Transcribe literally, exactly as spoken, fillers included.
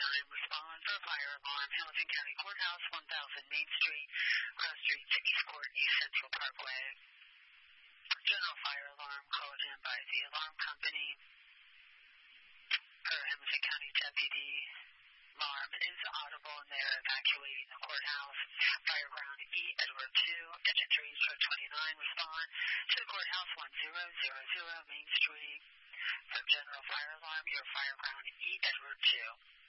nine, respond for fire alarm, Hamilton County Courthouse, one thousand Main Street, Cross Street to East Court, East Central Parkway. General fire alarm called in by the alarm company. Per Hamilton County Deputy, alarm is audible and they're evacuating the courthouse. Fire ground E, Edward two, engine three, stroke twenty-nine, respond to the courthouse, one zero zero zero Main Street. For general fire alarm, your fire ground E, Edward two.